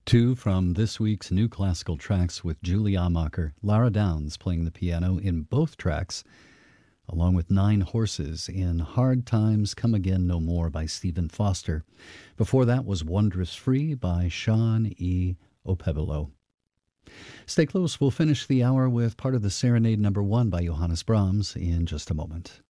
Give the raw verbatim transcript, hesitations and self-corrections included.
Two from this week's new classical tracks with Julie Amacher, Lara Downs playing the piano in both tracks, along with Nine Horses in Hard Times Come Again No More by Stephen Foster. Before that was Wondrous Free by Sean E. Opebolo. Stay close. We'll finish the hour with part of the Serenade Number One by Johannes Brahms in just a moment.